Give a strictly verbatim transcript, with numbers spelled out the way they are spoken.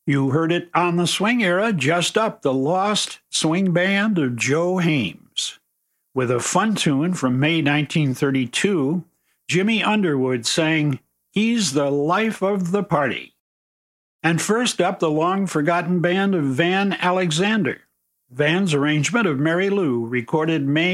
You heard it on the swing era, just up, the Lost Swing Band of Joe Hames. With a fun tune from May nineteen thirty-two, Jimmy Underwood sang, "He's the Life of the Party." And first up, the long-forgotten band of Van Alexander. Van's arrangement of Mary Lou, recorded May